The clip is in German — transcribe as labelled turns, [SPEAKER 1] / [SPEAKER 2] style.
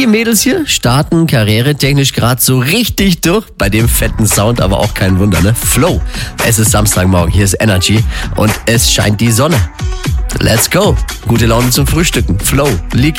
[SPEAKER 1] Die Mädels hier starten karrieretechnisch gerade so richtig durch. Bei dem fetten Sound aber auch kein Wunder, ne? Flow. Es ist Samstagmorgen, hier ist Energy und es scheint die Sonne. Let's go. Gute Laune zum Frühstücken. Flow. League